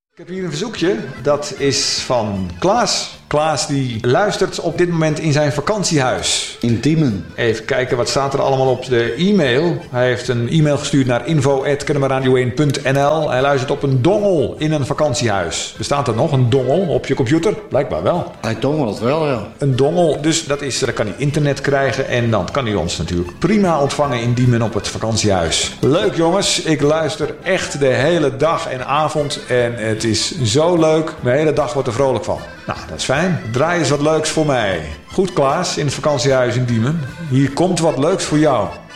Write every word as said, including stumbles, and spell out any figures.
Ik heb hier een verzoekje. Dat is van Klaas. Klaas die luistert op dit moment in zijn vakantiehuis. In Diemen. Even kijken, wat staat er allemaal op de e-mail? Hij heeft een e-mail gestuurd naar info at kennemerradio één punt n l. Hij luistert op een dongel in een vakantiehuis. Bestaat er nog een dongel op je computer? Blijkbaar wel. Hij dongelt wel, ja. Een dongel, dus dat is, dan kan hij internet krijgen en dan kan hij ons natuurlijk prima ontvangen in Diemen op het vakantiehuis. Leuk jongens, ik luister echt de hele dag en avond en het is zo leuk. Mijn hele dag wordt er vrolijk van. Nou, dat is fijn. Draai eens wat leuks voor mij. Goed Klaas, in het vakantiehuis in Diemen. Hier komt wat leuks voor jou.